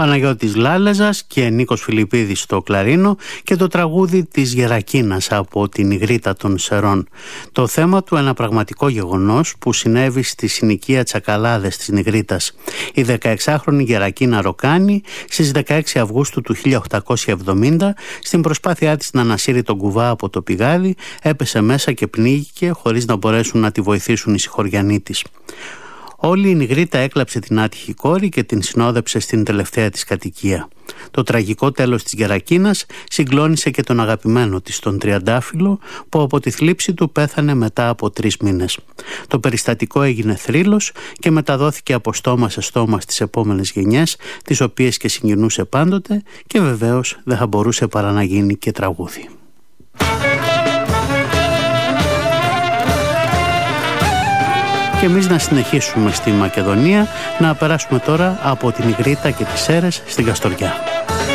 Παναγιώτης Λάλεζας και Νίκος Φιλιππίδης στο κλαρίνο και το τραγούδι της Γερακίνας από την Ιγρήτα των Σερών. Το θέμα του ένα πραγματικό γεγονός που συνέβη στη συνοικία Τσακαλάδες της Ιγρήτας. Η 16χρονη Γερακίνα Ροκάνη στις 16 Αυγούστου του 1870 στην προσπάθειά της να ανασύρει τον κουβά από το πηγάδι έπεσε μέσα και πνίγηκε χωρίς να μπορέσουν να τη βοηθήσουν οι συγχωριανοί της. Όλη η Νιγρήτα έκλαψε την άτυχη κόρη και την συνόδεψε στην τελευταία της κατοικία. Το τραγικό τέλος της Γερακίνας συγκλώνησε και τον αγαπημένο της, τον Τριαντάφυλλο, που από τη θλίψη του πέθανε μετά από 3 μήνες. Το περιστατικό έγινε θρύλος και μεταδόθηκε από στόμα σε στόμα στις επόμενες γενιές, τις οποίες και συγκινούσε πάντοτε και βεβαίως δεν θα μπορούσε παρά να γίνει και τραγούδι. Και εμείς να συνεχίσουμε στη Μακεδονία, να περάσουμε τώρα από την Ιγρήτα και τις Σέρρες στην Καστοριά.